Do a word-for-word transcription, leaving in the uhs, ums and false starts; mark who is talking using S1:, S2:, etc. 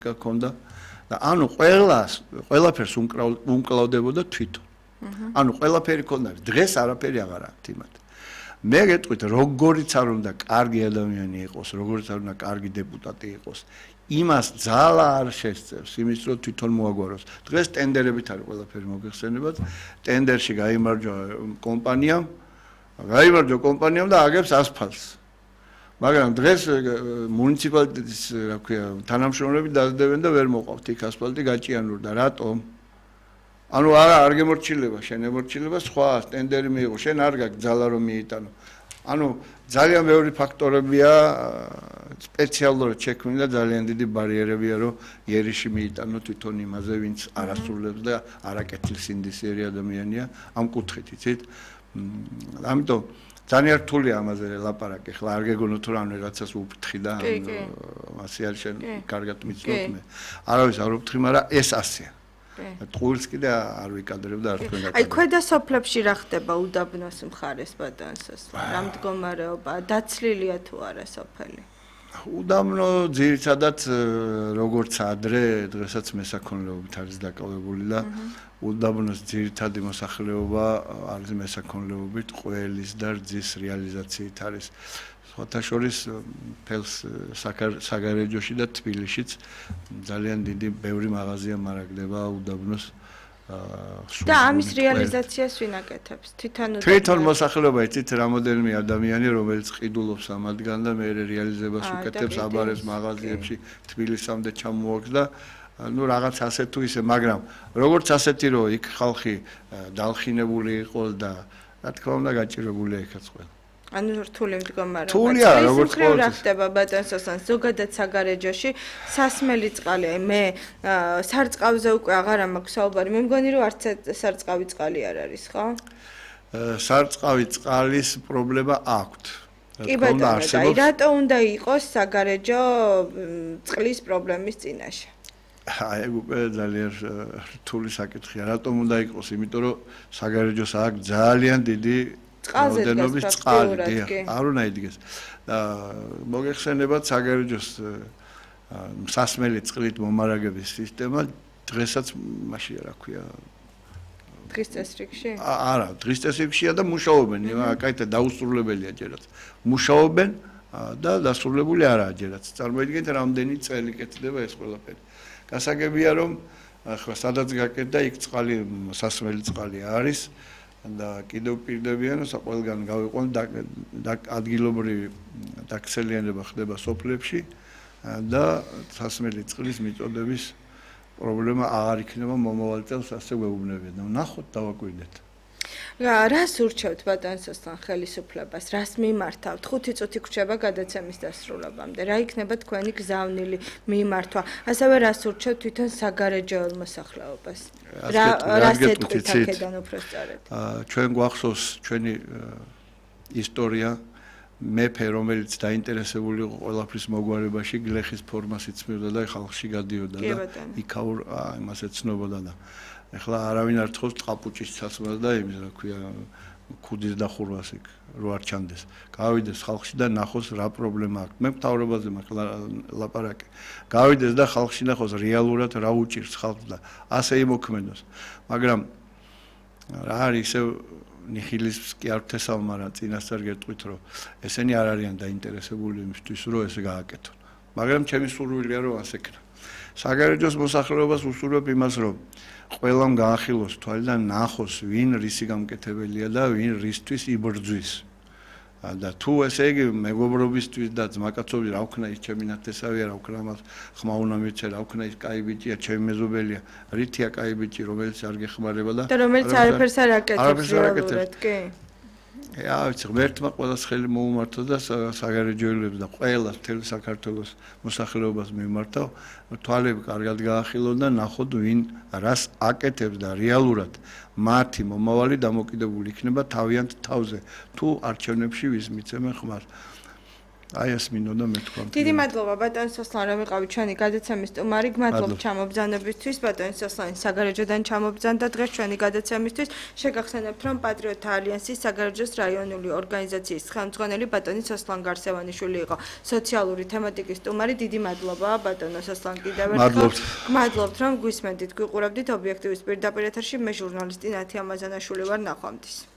S1: გქონდა და ანუ ყველას ყველაფერს უმკლავდებოდა თვითონ. ანუ ყველაფერი ქონდა, დღეს არაფერი აღარ აქვს იმათ. მე გეტყვით, როგორიც არ უნდა კარგი ადამიანი იყოს, როგორიც არ უნდა კარგი დეპუტატი იყოს, იმას ძალა არ შესწევს, იმის რომ თვითონ მოაგვაროს. დღეს ტენდერებით არის ყველაფერი მოგეხსენებათ, ტენდერში გაიმარჯვა კომპანიამ, გაიმარჯვა კომპანიამ და აგებს ასფალტს. მაგრამ დღეს მუნიციპალიტეტის, რა ქვია, თანამშრომლები დაძდებენ და ვერ მოყავთ იქ ასფალტი გაჭიანურდა. რატომ? ანუ არა არ გემორჩილება, შენ ემორჩილება სხვა ტენდერი მიიღო, შენ არ გაქვს ძალა რომ მიიტანო. ანუ ძალიან ბევრი ფაქტორებია სპეციალურად შექმნილი და ძალიან დიდი ბარიერებია რომ იერიში მიიტანო თვითონ იმაზე, ვინც არასრულებს და არაკეთილ სინდისიერი ადამიანია ამ კუთხით, იცით? ამიტომ ძალიან რთულია ამაზე ლაპარაკი, ხლა არ გეგონოთ რომ ანუ რაღაცას უფრთხი და ასე არის შენ კარგად მიცნობ მე. არავის არ უფრთხი, მაგრამ ეს ასეა. ტყუილს კიდე არ ვიკადრებ და არ თქვენ გაკადრებ.
S2: აი ქვედა სოფლებში რა ხდება უდაბნოს მხარეს ბატონსოს? რა მდგომარეობა? დაცლილია თუ არა სოფელი?
S1: უდაბნო ძირითადად როგორც ადრე დღესაც მესაქონლეობით არის დაკავებული და უდაბნოს ძირითადი მოსახლეობა არის მესაქონლეობით ყველის და რძის რეალიზაციით არის. სხვათა შორის ფელს საგარეჯოში და თბილისშიც ძალიან დიდი ბევრი მაღაზია მარაგდება უდაბნოს
S2: და ამის რეალიზაციას ვინ აკეთებს? თვითონ
S1: თვითონ მოსახლეობა, იცით, რამოდენიმე ადამიანი, რომელიც ყიდულობს ამადგან და მე რეალიზებას უკეთებს, აბარებს მაღაზიებში თბილისამდე ჩამოაქვს და ну რაღაც ასე თუ ისე, მაგრამ როგორც ასეთი რომ იქ ხალხი დალხინებული იყოს და რა თქმა უნდა გაჭირებულია იქაც ყველა.
S2: ანუ რთული მდგომარეობა.
S1: რთულია, როგორც
S2: ყოველთვის. რა ხდება ბატონსოსთან ზოგადად საგარეჯოში სასმელი წყალი, აი მე სარწყავზე უკვე აღარ მაქვს საუბარი. მე მგონი რომ არც სარწყავი წყალი არ არის, ხო?
S1: სარწყავი წყალის პრობლემა აქვს.
S2: კი ბატონო, აი რატო უნდა იყოს საგარეჯო წყლის პრობლემის წინაშე?
S1: აი უკვე ძალიან რთული საკითხია. რატომ უნდა იყოს? იმიტომ რომ საგარეჯოს აქვს ძალიან დიდი რაოდენობის წყალი, არ უნდა იდგეს. და მოგეხსენებათ საგარეჯოს სასმელი წყლით მომარაგების სისტემა დღესაც მაშინ რა ქვია?
S2: დღის წესრიგში?
S1: არა, დღის წესრიგშია და მუშაობენ, კაითად დაუსრულებელია ჯერაც. მუშაობენ და დასრულებული არაა ჯერაც. წარმოიდგინეთ, რამდენი წელი კეთდება ეს ყველაფერი. გასაგებია რომ ახლა სადაც გაკეთდა იქ წყალი, სასმელი წყალი არის. და კიდევ პირდებიან ყველგან გავიყვან და ადგილობრივი დაქცელიანება ხდება სოფლებში და სასმელი წყლის მიწოდების პრობლემა აღარ იქნება მომავალ წელს ასე გვეუბნებიან. ნახოთ დავაკვირდეთ.
S2: რას ურჩევთ ბატონსოსთან ხელისუფლებას? რას მიმართავთ? ხუთი წუთი გვჭირდება გადაცემის დასრულებამდე. რა იქნება თქვენი გზავნილი მიმართვა? ასევე რას ურჩევთ თვითონ საგარეჯოელ მოსახლეობას? რა რას ეტყვით აქედან უფრო სწორედ?
S1: ჩვენ გვახსოვს ჩვენი ისტორია, მეფე რომელიც დაინტერესებული იყო ყველაფრის მოგვარებაში, გლეხის ფორმას იცმევდა და ხალხში გადიოდა და იქაურ იმას ეცნობოდა და ეხლა არავინ არ თხოვს ტყაპუჭის ცაცმას და იმის რა ქვია ქუდის დახურვას იქ რო არ ჩანდეს. გავიდეს ხალხში და ნახოს რა პრობლემა აქვს. მე მთავრობაზე მაქვს ლაპარაკი. გავიდეს და ხალხში ნახოს რეალურად რა უჭირს ხალხს და ასე იმოქმედოს. მაგრამ რა არის ისევ ნიხილისკი არ თესავ, მაგრამ წინასწარ გეტყვით რომ ესენი არ არიან დაინტერესებული იმისთვის რომ ესე გააკეთონ. მაგრამ ჩემი სურვილია რომ ასე ქნა. საგარეჯოს მოსახლეობას უსურვებ იმას რომ ყველამ გაახილოს თვალი და ნახოს ვინ რისი გამკეთებელია და ვინ რისთვის იბრძვის. და თუ ესე იგი მეგობრობისთვის და ძმაკაცობის რა ვქნა ის ჩემი ნათესავია, რა ვქნა მას ხმა უნდა მიცე, რა ვქნა ის კაი ბიჭია, ჩემი მეზობელია, რითია კაი ბიჭი, რომელიც არ გეხმარება და
S2: და რომელიც არაფერს არ აკეთებს რეალურად, კი?
S1: აა, ვიცი, ღმერთმა ყველას ხელი მოუმართო და საგარეჯოელებს და ყველას მთელი საქართველოს მოსახლეობას მიმართავ, თვალები კარგად გაახილონ და ნახოთ ვინ რას აკეთებს და რეალურად მათი მომავალი დამოკიდებული იქნება თავიანთ თავზე თუ არჩევნებში ვის მიცემენ ხმას. აი ეს მინდოდა მე თქვა.
S2: დიდი მადლობა ბატონ სოსლან რომ ვიყავით ჩვენი გადაცემის სტუმარი. გმადლობთ ჩამობრძანებისთვის. ბატონ სოსლანი საგარეჯოდან ჩამობრძანდა დღეს ჩვენი გადაცემისთვის. შეგახსენებთ რომ პატრიოტთა ალიანსის საგარეჯოს რაიონული ორგანიზაციის ხელმძღვანელი ბატონი სოსლან გარსევანიშვილი იყო სოციალური თემატიკის სტუმარი. დიდი მადლობა ბატონო სოსლან კიდევ ერთხელ. გმადლობთ რომ გვისმენდით, გვიყურებდით ობიექტივის პირდაპირ ეთერში. მე ჟურნალისტი ნათია მაზანაშვილი ვარ. ნახვამდის.